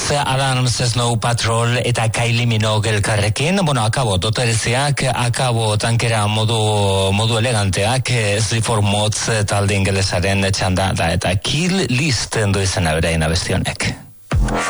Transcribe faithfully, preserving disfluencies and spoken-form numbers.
Beraz, Adams, Snow Patrol eta Kylie Minogue elkarrekin, bueno, akabo dotereziak, akabo tankera modu, modu eleganteak, Three Four Mods talde ingelesaren txanda da, eta Kill List du izena beraien abesti honek.